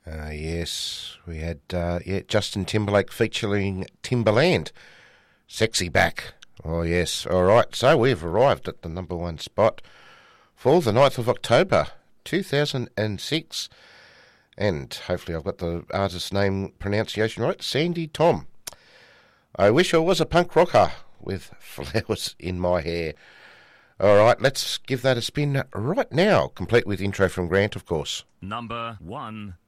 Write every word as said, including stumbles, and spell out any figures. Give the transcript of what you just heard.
Uh, yes, we had uh, yeah, Justin Timberlake featuring Timberland. Sexy Back. Oh, yes. All right, so we've arrived at the number one spot for the ninth of October, two thousand six. And hopefully I've got the artist's name pronunciation right, Sandy Tom. I wish I was a punk rocker with flowers in my hair. All right, let's give that a spin right now, complete with intro from Grant, of course. Number one.